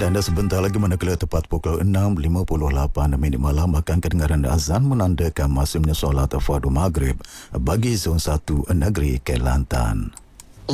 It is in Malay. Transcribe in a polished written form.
Dan dah sebentar lagi manakala tepat pukul 6.58 malam akan kedengaran azan menandakan masuknya solat fardu maghrib bagi zon 1 negeri Kelantan.